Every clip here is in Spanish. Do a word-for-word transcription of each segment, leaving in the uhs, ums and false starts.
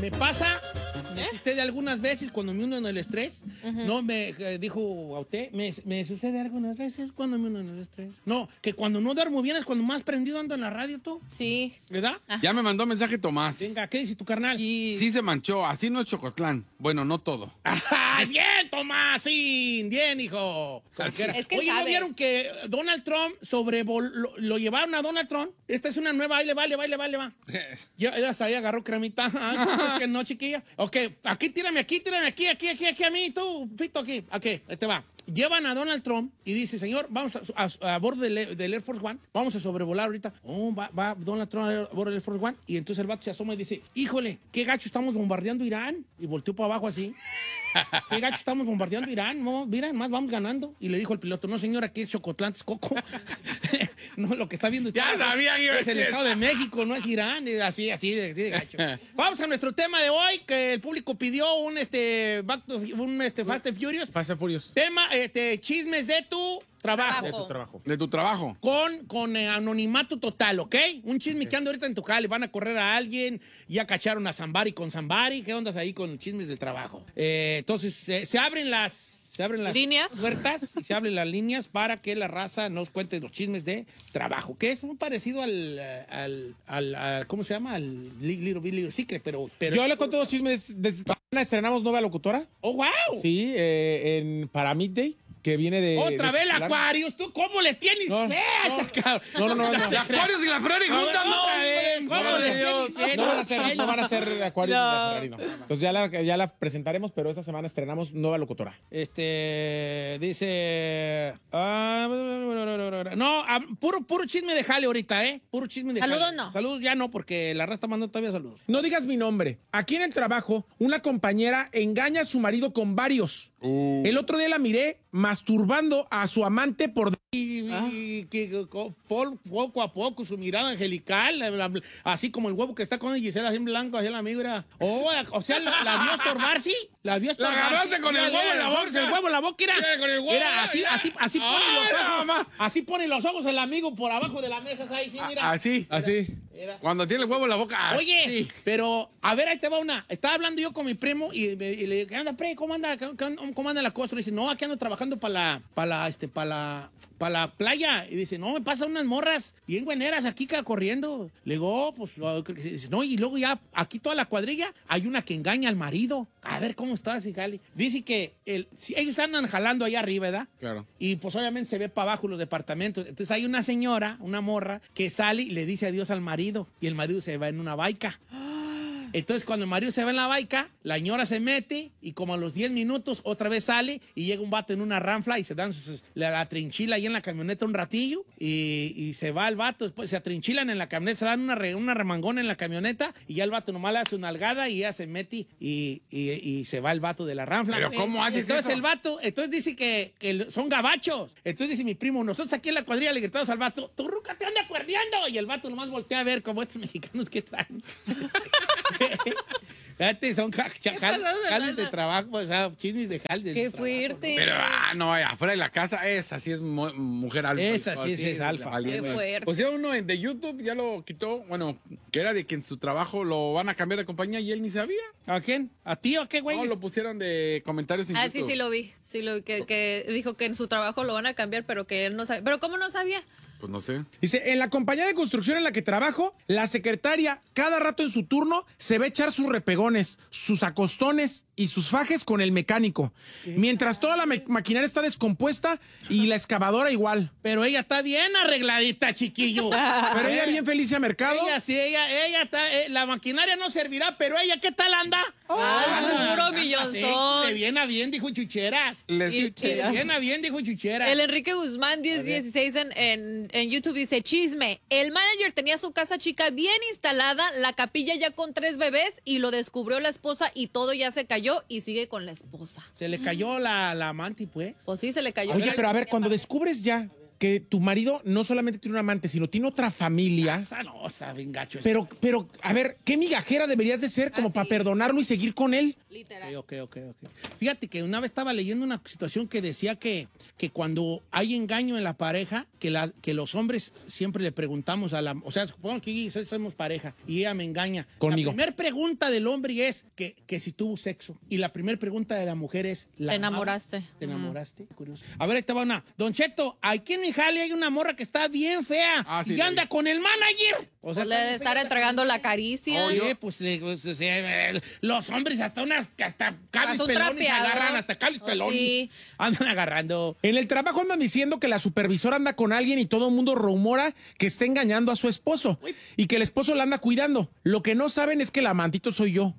me pasa, me ¿Eh? sucede algunas veces cuando me uno en el estrés. Uh-huh. No, me eh, dijo a usted, me, me sucede algunas veces cuando me uno en el estrés. No, que cuando no duermo bien es cuando más prendido ando en la radio, tú. Sí. ¿Verdad? Ajá. Ya me mandó mensaje Tomás. Venga, ¿qué dice tu carnal? Y... Sí se manchó, así no es Chocotlán. Bueno, no todo. ¡Ajá! ¡Bien, Tomás! Sí, bien, hijo. Es que Oye, sabe. ¿no vieron que Donald Trump sobrevol... lo, lo llevaron a Donald Trump? Esta es una nueva, ahí le va, le va, le va, le va. Ya, ya ahí agarró cremita. Ay, es que no, chiquilla. Ok, aquí, tírame aquí, tírame aquí, aquí, aquí, aquí a mí, tú, Fito, aquí. Aquí, ahí te va. Llevan a Donald Trump y dice, señor, vamos a, a, a bordo del, del Air Force One, vamos a sobrevolar ahorita. Oh, va, va Donald Trump a bordo del Air Force One. Y entonces el vato se asoma y dice, híjole, qué gacho estamos bombardeando Irán. Y volteó para abajo así. Qué gacho estamos bombardeando Irán. No, mira, más vamos ganando. Y le dijo el piloto, no, señor, aquí es Chocotlán, Texcoco. No, lo que está viendo ya usted sabía que es el Estado de México, no es Irán. Así, así, así de gacho. Vamos a nuestro tema de hoy, que el público pidió un, este, un, este, Fast and Furious. Fast and Furious. Tema, este, chismes de tu trabajo. De tu trabajo. De tu trabajo. Con, con eh, anonimato total, ¿ok? Un chisme okay. que anda ahorita en tu jale. Van a correr a alguien, ya cacharon a Zambari con Zambari. ¿Qué ondas ahí con chismes del trabajo? Eh, entonces, eh, se abren las... Se abren las líneas puertas y se abren las líneas para que la raza nos cuente los chismes de trabajo, que es muy parecido al, al, al, al ¿cómo se llama? Al Little Big Little Secret, pero, pero... Yo le cuento dos chismes. Desde estrenamos nueva locutora. ¡Oh, wow! Sí, eh, en, para Midday. Que viene de... ¡Otra de, vez el Aquarius! ¿Tú cómo le tienes no, fe a no, esa no, no, no, no. La Aquarius y la Ferrari juntas, no. ¿Cómo no, le Dios. tienes fe? No van a ser, no van a ser Aquarius no. y la Ferrari, no. Entonces ya la, ya la presentaremos, pero esta semana estrenamos nueva locutora. Este... Dice... Uh, no, uh, puro, puro chisme de jale ahorita, ¿eh? Puro chisme de Saludos jale. no. Saludos ya no, porque la raza está mandando todavía saludos. No digas mi nombre. Aquí en el trabajo, una compañera engaña a su marido con varios. Uh. El otro día la miré masturbando a su amante por... Y, ah. y que Paul, poco a poco, su mirada angelical, la, la, así como el huevo que está con Gisela, así en blanco, así en la migra. Oh, o sea, la, la vio estorbar, ¿sí? La vio estorbar. La agarraste con el huevo en la boca. El huevo en la boca, era. Con el huevo, era así, así, así pone Ay, los ojos. mamá. Así pone los ojos el amigo por abajo de la mesa, ahí, sí, mira. Así. Era, así. Era. Cuando tiene el huevo en la boca. Oye, así. pero, a ver, ahí te va una. Estaba hablando yo con mi primo y, y le dije, ¿qué anda, pre? ¿Cómo anda, cómo anda la cosa? Y dice, no, aquí ando trabajando para la, para la, este, para la, para la playa. Y dice, no, me pasan unas morras bien bueneras aquí que corriendo. Le digo, oh, pues, dice, no, y luego ya, aquí toda la cuadrilla, hay una que engaña al marido. A ver cómo está ese jale. Dice que el, si ellos andan jalando allá arriba, ¿verdad? Claro. Y pues obviamente se ve para abajo los departamentos. Entonces hay una señora, una morra, que sale y le dice adiós al marido. Y el marido se va en una baica. Entonces, cuando el marido se va en la baica, la señora se mete y como a los diez minutos otra vez sale y llega un vato en una ranfla y se dan sus, la, la trinchila ahí en la camioneta un ratillo y, y se va el vato, después se atrinchilan en la camioneta, se dan una, re, una remangona en la camioneta y ya el vato nomás le hace una algada y ya se mete y, y, y se va el vato de la ranfla. ¿Pero cómo haces entonces, eso? el vato, entonces dice que, que son gabachos. Entonces dice mi primo, nosotros aquí en la cuadrilla le gritamos al vato, tu ruca te anda cuerdeando. Y el vato nomás voltea a ver como estos mexicanos que traen. Fíjate, son jales de trabajo, o sea, chismes de jales. Qué fuerte. Pero, ah, no, afuera de la casa, esa sí es mu mujer alfa. Esa sí es, es alfa. Qué fuerte. O sea, uno de YouTube ya lo quitó, bueno, que era de que en su trabajo lo van a cambiar de compañía y él ni sabía. ¿A quién? ¿A ti o a qué, güey? No, lo pusieron de comentarios en ah, YouTube. sí, sí lo vi. Sí, lo que, que dijo que en su trabajo lo van a cambiar, pero que él no sabía. ¿Pero cómo no sabía? Pues no sé. Dice, en la compañía de construcción en la que trabajo, la secretaria, cada rato en su turno, se va a echar sus repegones, sus acostones y sus fajes con el mecánico. Mientras toda la maquinaria está descompuesta y la excavadora igual. Pero ella está bien arregladita, chiquillo. Pero ella bien feliz a mercado. Ella sí, ella, ella está, eh, la maquinaria no servirá, pero ella, ¿qué tal anda? Oh, ah, puro millonzón. De bien a bien, dijo Chucheras. Les... De bien a bien, dijo Chucheras. El Enrique Guzmán diez dieciséis en, en, en YouTube dice, chisme, el manager tenía su casa chica bien instalada, la capilla ya con tres bebés y lo descubrió la esposa y todo ya se cayó y sigue con la esposa. Se le cayó la, la amante, pues. Pues sí, se le cayó. Oye, pero a ver, cuando descubres ya que tu marido no solamente tiene un amante, sino tiene otra familia. Esa no, saben gacho. Pero, pero, a ver, ¿qué migajera deberías de ser como Ah, para sí. perdonarlo y seguir con él? Literal. Ok, ok, ok, ok. Fíjate que una vez estaba leyendo una situación que decía que, que cuando hay engaño en la pareja, que, la, que los hombres siempre le preguntamos a la... O sea, supongamos que somos pareja y ella me engaña. Conmigo. La primera pregunta del hombre es que, que si tuvo sexo. Y la primera pregunta de la mujer es... ¿la Te amabas? enamoraste. ¿Te enamoraste? Curioso. A ver, ahí te va una. Don Cheto, aquí en mi jale hay una morra que está bien fea. Ah, sí, y la anda vi. con el manager. O Pues le está de bien estar fea, entregando la caricia. Oye, pues, le- pues, o sea, eh, los hombres hasta unas hasta cabis Hasta un pelones trapeador. agarran, hasta cabis Oh, pelones. sí. Andan agarrando. En el trabajo andan diciendo que la supervisora anda con alguien y todo el mundo rumora que está engañando a su esposo y que el esposo la anda cuidando. Lo que no saben es que el amantito soy yo.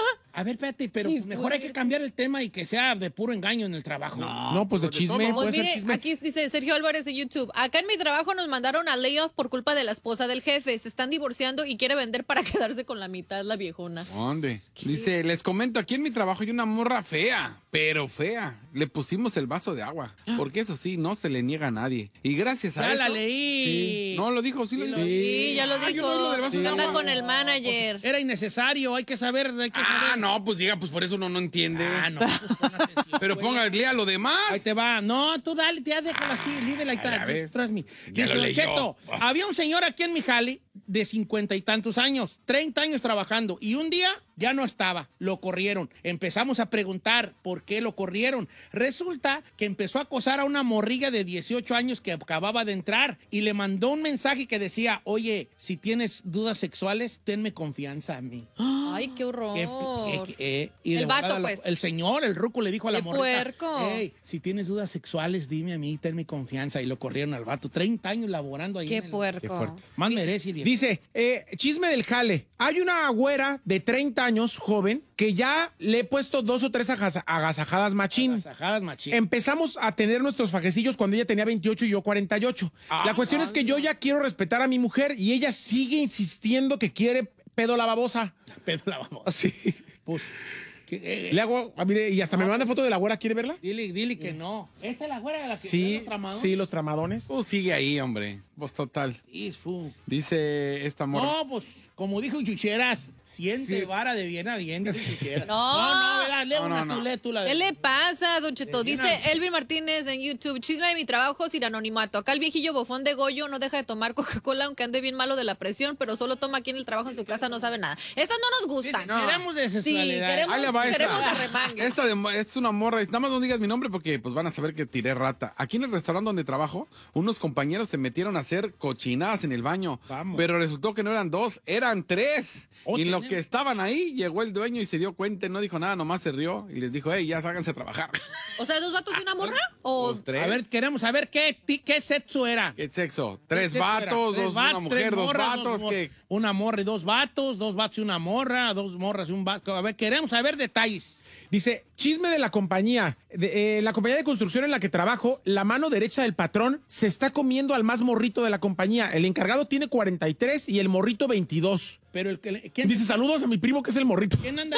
A ver, espérate, pero mejor hay que cambiar el tema y que sea de puro engaño en el trabajo. No, pues de de chisme, todo. puede Pues ser mire, chisme. aquí dice Sergio Álvarez de YouTube. Acá en mi trabajo nos mandaron a layoff por culpa de la esposa del jefe. Se están divorciando y quiere vender para quedarse con la mitad, la viejona. ¿Dónde? Dice, les comento, aquí en mi trabajo hay una morra fea, pero fea. Le pusimos el vaso de agua, porque eso sí, no se le niega a nadie. Y gracias a Ya eso... la leí. No, lo dijo, sí lo dijo. Sí, ya lo Ah, yo dijo. no oí lo del vaso de Anda agua. con el manager. Era innecesario, hay que saber, hay que Ah, saber. no, pues diga, pues por eso uno no entiende. Ah, no, pues pon atención, Pero güey. ponga, lea lo demás. Ahí te va. No, tú dale, ya déjalo así, lídela y ya tal. ves. Tras mí. Ya Dice, lo Don leyó. Cheto, Pues. había un señor aquí en mi jale de cincuenta y tantos años, treinta años trabajando, y un día ya no estaba, lo corrieron. Empezamos a preguntar por qué lo corrieron. Resulta que empezó a acosar a una morrilla de dieciocho años que acababa de entrar y le mandó un mensaje que decía, oye, si tienes dudas sexuales, tenme confianza a mí. Ay, qué horror. Que- que- que- eh, y El de vato, volada lo- pues. El señor, el ruco, le dijo a la ¡Qué morrita, puerco! "Ey, si tienes dudas sexuales, dime a mí, tenme confianza. Y lo corrieron al vato. treinta años laborando ahí. Qué en el- puerco. Qué fuerte. Más merece, viejo. Dice, eh, chisme del jale. Hay una güera de treinta años, joven, que ya le he puesto dos o tres agas- agasajadas machín. Agasajadas machín. Empezamos a tener nuestros fajecillos cuando ella tenía veintiocho y yo cuarenta y ocho. Ah, la cuestión es que yo ya quiero respetar a mi mujer y ella sigue insistiendo que quiere pedo la babosa. Pero la vamos. Así. Pues, que, eh, Le hago, ah, mire, y hasta me manda foto de la güera, ¿quiere verla? dile, dile que no. Esta es la güera de la que Sí, está tramado. sí, los tramadones. Tú sigue ahí, hombre. Pues total. Y fu- Dice esta morra. No, pues, como dijo Chucheras, siente Sí. vara de bien a bien, dice Chucheras. No. no, no, ¿verdad? Lee No, una no, tú, no. lee tú la de- ¿Qué le pasa, Don Cheto? Eh, Dice una- Elvin Martínez en YouTube. Chisme de mi trabajo sin anonimato. Acá el viejillo bofón de Goyo no deja de tomar Coca-Cola aunque ande bien malo de la presión, pero solo toma aquí en el trabajo en su casa, no sabe nada. Esas no nos gustan. Dice, queremos de Sí, sexualidad. queremos, Ahí le va queremos esta. arremangue. Esta de- es una morra. Nada más no digas mi nombre porque pues van a saber que tiré rata. Aquí en el restaurante donde trabajo, unos compañeros se metieron a hacer cochinadas en el baño. Vamos. Pero resultó que no eran dos, eran tres. Oh, y en lo tenemos- que estaban ahí, llegó el dueño y se dio cuenta, no dijo nada, nomás se rió y les dijo, hey, ya háganse a trabajar. O sea, ¿dos vatos y una morra? ¿O Los tres. A ver, queremos saber qué, ti- qué sexo era. ¿Qué sexo? ¿Qué Tres sexo era? vatos, Tres dos, vatos, una mujer, tres dos morras, vatos. mor- que Una morra y dos vatos, dos vatos y una morra, dos morras y un vato. A ver, queremos saber detalles. Dice, chisme de la compañía. De, eh, la compañía de construcción en la que trabajo, la mano derecha del patrón se está comiendo al más morrito de la compañía. El encargado tiene cuarenta y tres y el morrito veintidós. Pero el que ¿quién, Dice, saludos a mi primo que es el morrito. ¿quién anda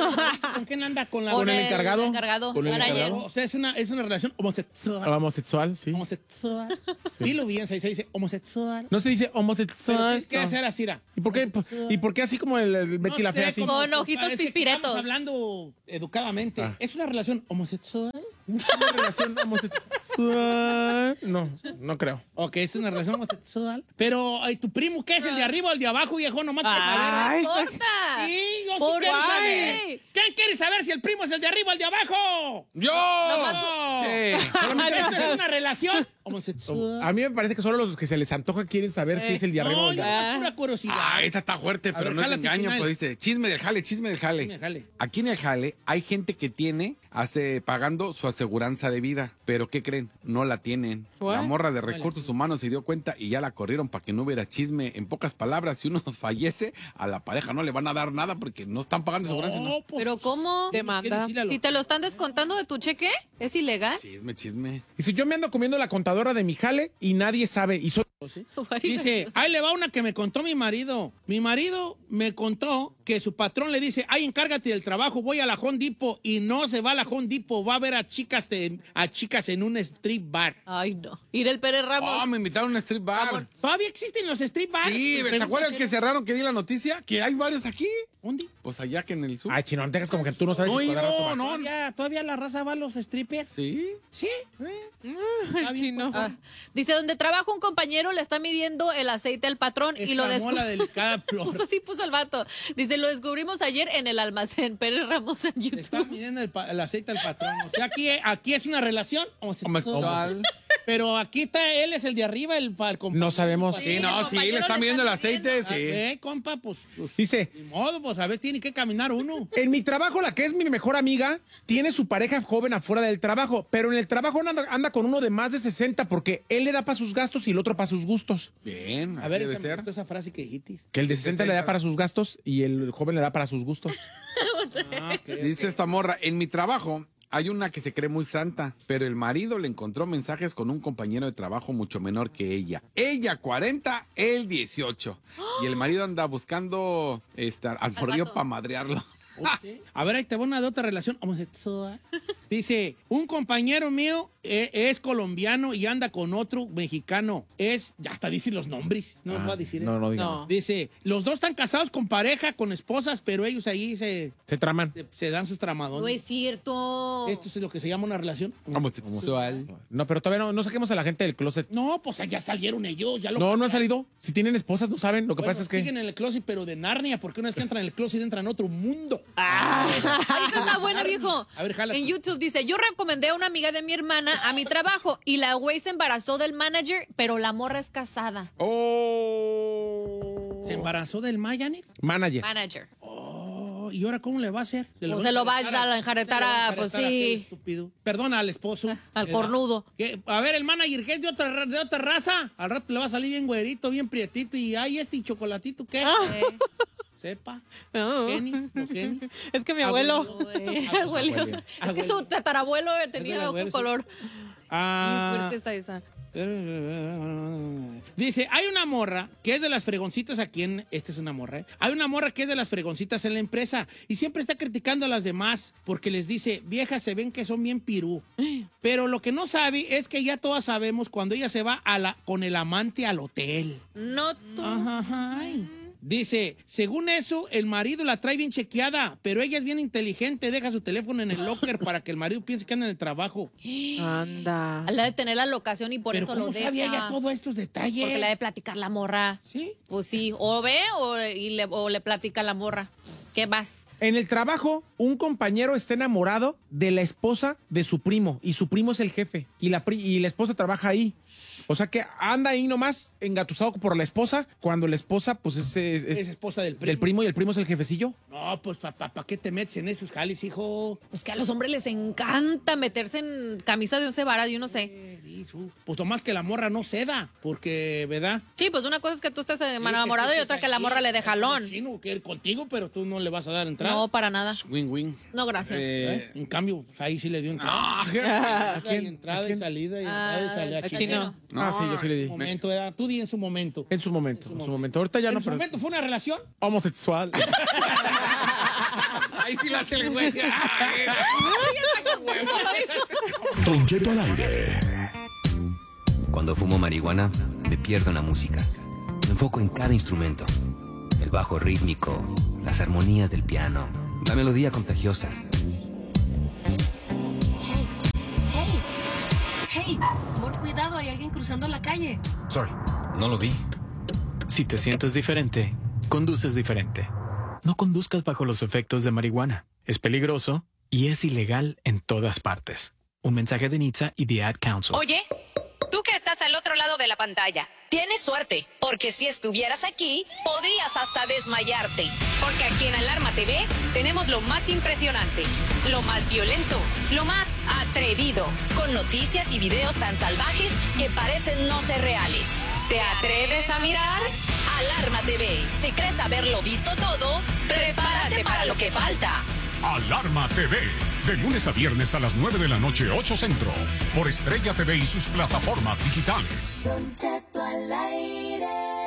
con quién anda con la con el el encargado. encargado, Con el manager. encargado. O sea, es una, es una relación homosexual. Homosexual, sí. Homosexual. Dilo bien, se, se dice homosexual. No se dice Pero homosexual. tienes que no. hacer así, era. ¿Y por qué, ¿Y por qué así como el, el Betty No la Fea sé, así? como- Con ojitos es que pispiretos. Estamos hablando educadamente. Ah. ¿Es una relación homosexual? ¿Una relación homosexual? No, no creo. Ok, es una relación homosexual. Pero, ay, ¿tu primo qué es? ¿El de arriba o el de abajo, viejo? Nomás para saber. ¡No importa! Sí, yo sí ¿Por quiero qué? saber. ¿Quién quiere saber si el primo es el de arriba o el de abajo? ¡Yo! No. Sí. Solamente esto es una relación homosexual. A mí me parece que solo los que se les antoja quieren saber si es el de arriba no, o el de yo abajo. tengo pura curiosidad. Ah, esta está fuerte, A pero ver, no es jálate, engaño, Chinal. pues dice, chisme del jale, chisme del jale. Chisme del jale. Aquí en el jale hay gente que tiene, hace pagando su aseguranza de vida, pero ¿qué creen? No la tienen. What? La morra de recursos humanos se dio cuenta y ya la corrieron para que no hubiera chisme. En pocas palabras, si uno fallece, a la pareja no le van a dar nada porque no están pagando aseguranza. No. No, pues, ¿Pero cómo? tienes que decirle a los- Si te lo están descontando de tu cheque, ¿es ilegal? Chisme, chisme. Y si yo me ando comiendo la contadora de mi jale y nadie sabe, y soy ¿Sí? Dice, ahí le va una que me contó mi marido. Mi marido me contó que su patrón le dice, ay, encárgate del trabajo, voy a la Home Depot, y no se va a la Home Depot, va a ver a chicas, de, a chicas en un strip bar. Ay, no. Ir el Pérez Ramos. Oh, me invitaron a un strip bar. ¿Todavía existen los strip bars? Sí, ¿te acuerdas que cerraron que di la noticia? Que hay varios aquí. ¿Dónde? Pues allá que en el sur. Ay, chino, no te hagas como que tú no sabes No, si no, cada rato vas. no. ¿Todavía, ¿Todavía la raza va a los strippers? Sí. Sí. Ay, chino. Ah, dice, donde trabaja un compañero le está midiendo el aceite al patrón y lo Escamó la descubrió. delicada flor. Así puso el vato. Dice, lo descubrimos ayer en el almacén. Pérez Ramos en Le está YouTube. midiendo el, pa- el aceite al patrón. O sea, aquí, aquí es una relación homosexual. Homosexual. Pero aquí está, él es el de arriba, el, el compañero. No sabemos. Sí, el no, sí, compañero le están le midiendo el está aceite, Ah, sí. eh, compa, pues, pues, Dice, ni modo, pues a ver, tiene que caminar uno. en mi trabajo, la que es mi mejor amiga, tiene su pareja joven afuera del trabajo, pero en el trabajo anda, anda con uno de más de sesenta porque él le da para sus gastos y el otro para sus gustos. Bien, A así ver, debe esa, me ser. gustó esa frase que dijiste. Que el de sesenta le da para sus gastos y el joven le da para sus gustos. Ah, ok, Dice esta morra, en mi trabajo hay una que se cree muy santa, pero el marido le encontró mensajes con un compañero de trabajo mucho menor que ella. Ella cuarenta, él dieciocho. Y el marido anda buscando estar al morrillo vato. para madrearlo. Oh, ¿sí? A ver, ahí te va una de otra relación homosexual. Dice, un compañero mío eh, es colombiano y anda con otro mexicano. Es, ya hasta dice los nombres, no los voy a decir. No, no digan. No. Dice, los dos están casados con pareja, con esposas, pero ellos ahí se, Se traman. se, se dan sus tramadones. No es cierto. Esto es lo que se llama una relación Homosexual. No, pero todavía no, no saquemos a la gente del closet. No, pues ya salieron ellos, ya lo No, no ha salido. Si tienen esposas, no saben. Lo que Bueno, pasa es que... siguen en el closet, pero de Narnia, porque una vez que entran en el closet entran a otro mundo. Ah, esta está buena, viejo. A ver, jala. En YouTube dice, yo recomendé a una amiga de mi hermana a mi trabajo y la güey se embarazó del manager, pero la morra es casada. Oh. ¿Se embarazó del Mayanek? Manager. Manager. Oh, ¿y ahora cómo le va a hacer? ¿Le Pues va se lo va a enjaretar a enjaretar se le va a- pues enjaretar sí. aquel estúpido? Perdona, al esposo. Al ¿verdad? cornudo. ¿Qué? A ver, el manager, ¿qué es de otra, ra- de otra raza? Al rato le va a salir bien güerito, bien prietito. Y ay, este chocolatito, ¿qué? Ah. Eh, sepa. Genis, los genis. Es que mi abuelo. Abuelo. Es que su tatarabuelo tenía el abuelo, otro sí. color. Ah. Muy fuerte está esa. Dice, hay una morra que es de las fregoncitas aquí en... Esta es una morra, ¿eh? Hay una morra que es de las fregoncitas en la empresa y siempre está criticando a las demás porque les dice, viejas, se ven que son bien pirú. Pero lo que no sabe es que ya todas sabemos cuando ella se va a la, con el amante al hotel. No tú. Ajá, ajá, ay. Dice, según eso, el marido la trae bien chequeada, pero ella es bien inteligente, deja su teléfono en el locker para que el marido piense que anda en el trabajo. Anda. La de tener la locación y por Pero eso ¿cómo lo deja. sabía ya todos estos detalles? Porque la de platicar la morra. ¿Sí? Pues sí, o ve o, y le, o le platica la morra. ¿Qué vas? En el trabajo, un compañero está enamorado de la esposa de su primo y su primo es el jefe y la, pri- y la esposa trabaja ahí. O sea que anda ahí nomás engatusado por la esposa cuando la esposa pues es, es- es Es esposa del primo. del primo y el primo es el jefecillo. No, pues ¿para pa, qué te metes en esos jales, hijo? Es que a los hombres les encanta meterse en camisa de once varas, yo no sé. Eh, hijo. Pues tomás que la morra no ceda, porque, ¿verdad? Sí, pues una cosa es que tú estés Sí, enamorado que y tú otra estés que la aquí, morra le dé jalón. Chino, quiere ir contigo, pero tú no le vas a dar entrada. No, para nada. Win-win. No, gracias. Eh, ¿Eh? En cambio, pues, ahí sí le dio entrada. ah, Entrada quién? y entrada ¿A y quién? salida y entrada y Ah, salida. a Chino. Chino. no, Ah, sí, yo sí le En di. su momento, ¿verdad? Tú di en su momento. En su momento, en su momento. Ahorita ya ¿En no, su pero momento fue una relación? homosexual. Ahí sí la hace el güey. Ay, Don Cheto al aire. Cuando fumo marihuana, me pierdo en la música. Me enfoco en cada instrumento. El bajo rítmico, las armonías del piano, la melodía contagiosa. Hey, hey, amor, cuidado, hay alguien cruzando la calle. Sorry, no lo vi. Si te sientes diferente, conduces diferente. No conduzcas bajo los efectos de marihuana. Es peligroso y es ilegal en todas partes. Un mensaje de N H T S A y The Ad Council. Oye, tú que estás al otro lado de la pantalla. Tienes suerte, porque si estuvieras aquí, podrías hasta desmayarte. Porque aquí en Alarma T V tenemos lo más impresionante, lo más violento, lo más atrevido. Con noticias y videos tan salvajes que parecen no ser reales. ¿Te atreves a mirar? Alarma T V. Si crees haberlo visto todo, prepárate para lo que falta. Alarma T V. De lunes a viernes a las nueve de la noche, ocho Centro. Por Estrella T V y sus plataformas digitales. Don Cheto al aire.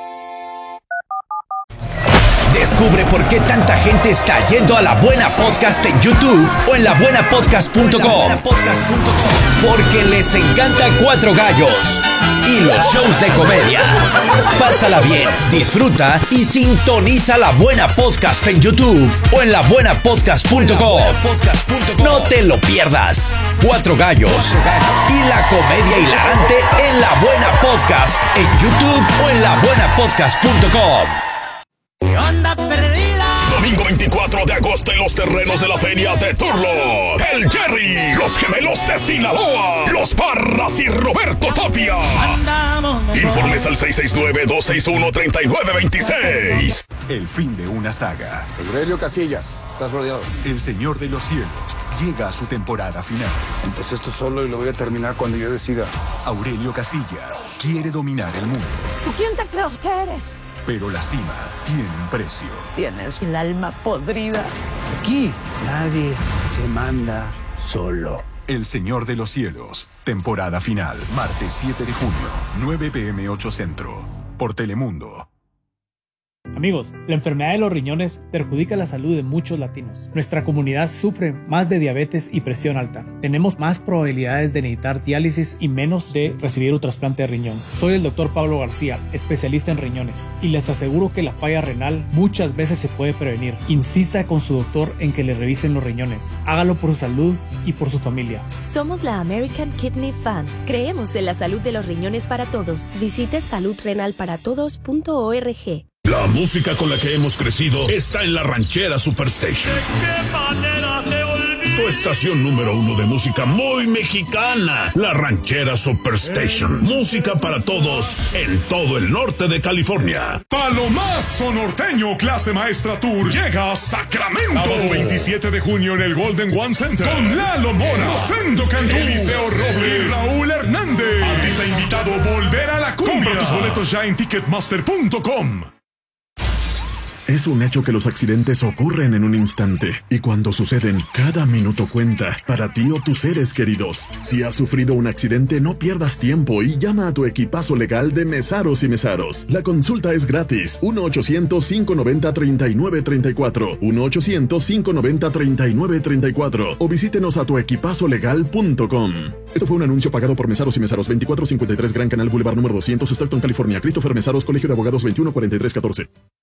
Descubre por qué tanta gente está yendo a La Buena Podcast en YouTube o en la buena podcast punto com. Porque les encanta Cuatro Gallos y los shows de comedia. Pásala bien, disfruta y sintoniza La Buena Podcast en YouTube o en la buena podcast punto com. No te lo pierdas. Cuatro Gallos y la comedia hilarante en La Buena Podcast en YouTube o en la buena podcast punto com. ¿Qué onda perdida? Domingo veinticuatro de agosto en los terrenos de la feria de Turlock. El Jerry, los gemelos de Sinaloa, los Parras y Roberto Tapia. Informes al seis seis nueve, dos seis uno, tres nueve dos seis. El fin de una saga. Aurelio Casillas, estás rodeado. El Señor de los Cielos llega a su temporada final. Empecé esto solo y lo voy a terminar cuando yo decida. Aurelio Casillas quiere dominar el mundo. ¿Tú quién te crees que eres? Pero la cima tiene un precio. Tienes el alma podrida. Aquí nadie se manda solo. El Señor de los Cielos, temporada final, martes siete de junio, nueve p m ocho Centro, por Telemundo. Amigos, la enfermedad de los riñones perjudica la salud de muchos latinos. Nuestra comunidad sufre más de diabetes y presión alta. Tenemos más probabilidades de necesitar diálisis y menos de recibir un trasplante de riñón. Soy el doctor Pablo García, especialista en riñones, y les aseguro que la falla renal muchas veces se puede prevenir. Insista con su doctor en que le revisen los riñones. Hágalo por su salud y por su familia. Somos la American Kidney Fund. Creemos en la salud de los riñones para todos. Visite salud renal para todos punto org. La música con la que hemos crecido está en la Ranchera Superstation. Tu estación número uno de música muy mexicana. La Ranchera Superstation. Música para todos en todo el norte de California. Palomazo Norteño Clase Maestra Tour llega a Sacramento. Sábado veintisiete de junio en el Golden One Center. Con Lalo Mora, Rosendo Cantú, Eliseo Robles y Raúl Hernández. Artista invitado Volver a la Cumbia. Compra tus boletos ya en ticketmaster punto com. Es un hecho que los accidentes ocurren en un instante y cuando suceden, cada minuto cuenta para ti o tus seres queridos. Si has sufrido un accidente, no pierdas tiempo y llama a tu equipazo legal de Mesaros y Mesaros. La consulta es gratis. uno ochocientos, cinco noventa, treinta y nueve treinta y cuatro. uno ochocientos, cinco noventa, treinta y nueve treinta y cuatro. O visítenos a tu equipazo legal punto com. Esto fue un anuncio pagado por Mesaros y Mesaros. veinticuatro cincuenta y tres Gran Canal Boulevard número doscientos, Stockton, California. Christopher Mesaros, Colegio de Abogados veintiuno cuarenta y tres catorce.